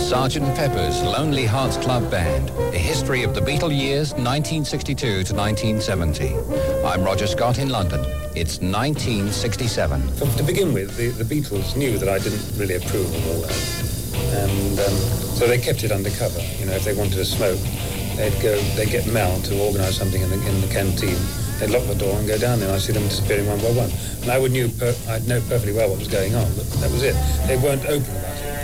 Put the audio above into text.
Sergeant Pepper's Lonely Hearts Club Band, a history of the Beatle years 1962 to 1970. I'm Roger Scott in London. It's 1967. To begin with, the Beatles knew that I didn't really approve of all that. And so they kept it undercover. You know, if they wanted to smoke, they'd get Mel to organise something in the canteen. They'd lock the door and go down there, and I'd see them disappearing one by one. And I'd know perfectly well what was going on, but that was it. They weren't open about it.